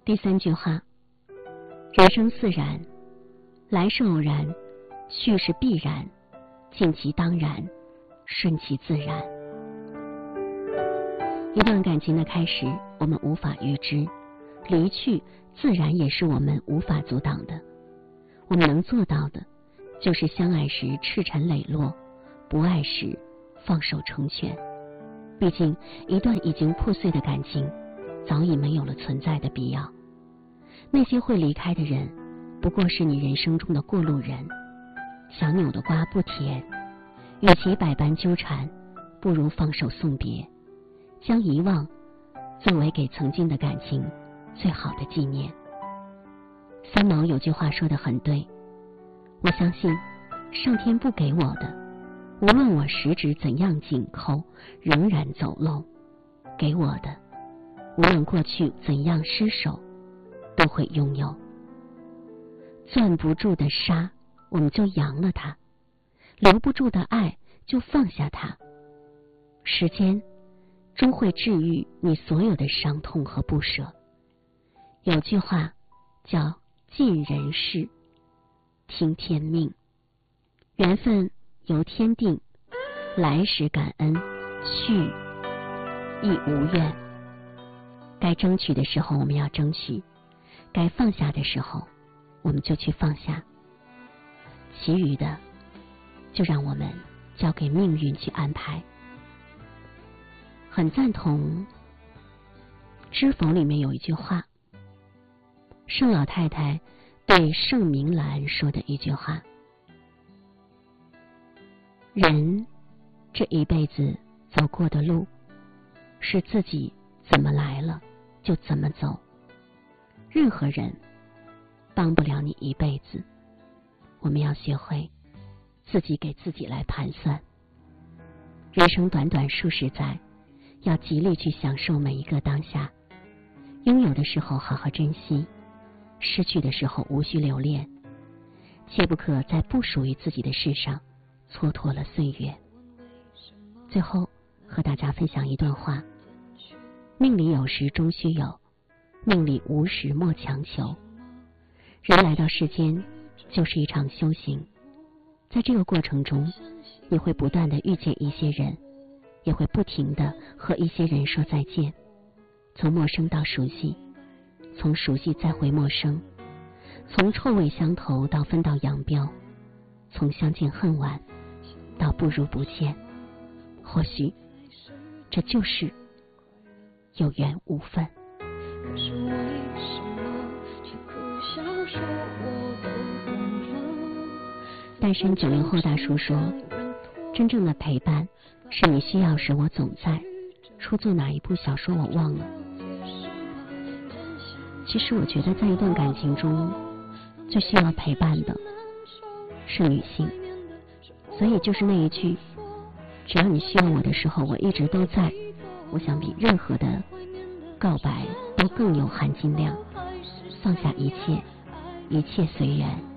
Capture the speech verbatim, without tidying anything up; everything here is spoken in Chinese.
第三句话，人生自然，来是偶然，去是必然，尽其当然，顺其自然。一段感情的开始，我们无法预知，离去自然也是我们无法阻挡的。我们能做到的，就是相爱时赤诚磊落，不爱时放手成全。毕竟一段已经破碎的感情早已没有了存在的必要。那些会离开的人，不过是你人生中的过路人。强扭的瓜不甜，与其百般纠缠，不如放手送别，将遗忘作为给曾经的感情最好的纪念。三毛有句话说得很对，我相信上天不给我的，无论我十指怎样紧扣，仍然走漏；给我的，无论过去怎样失手，都会拥有。攥不住的沙，我们就扬了它；留不住的爱，就放下它。时间终会治愈你所有的伤痛和不舍。有句话叫尽人事，听天命。缘分由天定，来时感恩，去亦无怨。该争取的时候我们要争取，该放下的时候我们就去放下，其余的就让我们交给命运去安排。很赞同知否里面有一句话，盛老太太对盛明兰说的一句话，人这一辈子走过的路，是自己怎么来了就怎么走，任何人帮不了你一辈子。我们要学会自己给自己来盘算。人生短短数十载，要极力去享受每一个当下。拥有的时候好好珍惜，失去的时候无需留恋，切不可在不属于自己的事上蹉跎了岁月。最后和大家分享一段话，命里有时终须有，命里无时莫强求。人来到世间就是一场修行，在这个过程中，你会不断的遇见一些人，也会不停的和一些人说再见。从陌生到熟悉，从熟悉再回陌生，从臭味相投到分道扬镳，从相见恨晚到不如不见。或许这就是有缘无分。可是为什么却苦笑说我不懂了。单身九零后大叔说，真正的陪伴是你需要时我总在。出自哪一部小说我忘了。其实我觉得在一段感情中最需要陪伴的是女性，所以就是那一句，只要你需要我的时候我一直都在，我想比任何的告白都更有含金量。放下一切，一切随缘。